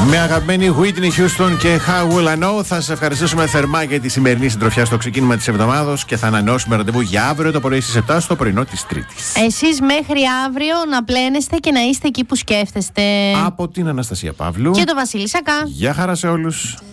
Με αγαπημένη Whitney Houston και How Will I Know, θα σας ευχαριστήσουμε θερμά για τη σημερινή συντροφιά στο ξεκίνημα της εβδομάδας και θα ανανεώσουμε ραντεβού για αύριο το πρωί στις 7 στο πρωινό της Τρίτης. Εσείς μέχρι αύριο να πλένεστε και να είστε εκεί που σκέφτεστε. Από την Αναστασία Παύλου και το Βασίλη Σακά. Γεια χαρά σε όλους.